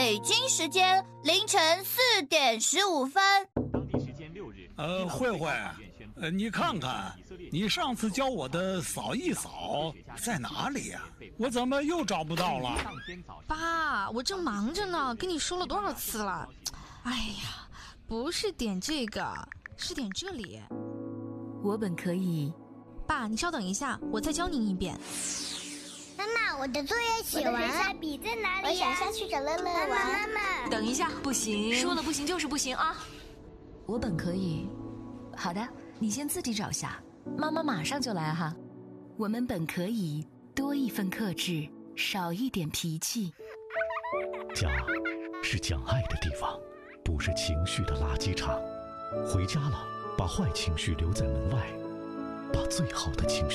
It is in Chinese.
北京时间凌晨4点15分。 当地时间6日， 慧慧，你看看，你上次教我的扫一扫在哪里呀？我怎么又找不到了？ 爸，我正忙着呢，跟你说了多少次了？哎呀，不是点这个，是点这里。 我本可以。 爸，你稍等一下，我再教您一遍。 妈妈，我的作业写完了。我的水彩笔在哪里？我想下去找乐乐玩。妈妈， 等一下，不行，说了不行就是不行啊！我本可以。好的，你先自己找下，妈妈马上就来哈。我们本可以多一份克制，少一点脾气。 家是讲爱的地方，不是情绪的垃圾场。回家了，把坏情绪留在门外，把最好的情绪